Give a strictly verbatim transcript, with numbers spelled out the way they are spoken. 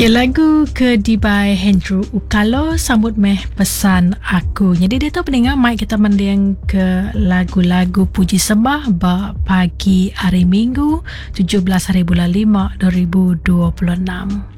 Ya, lagu Kedi by Hendro Ukalo sambut meh pesan aku. Jadi dia tu pendengar mic kita mendiang ke lagu-lagu puji sembah ba pagi hari Minggu tujuh belas hari bulan lima dua ribu dua puluh enam.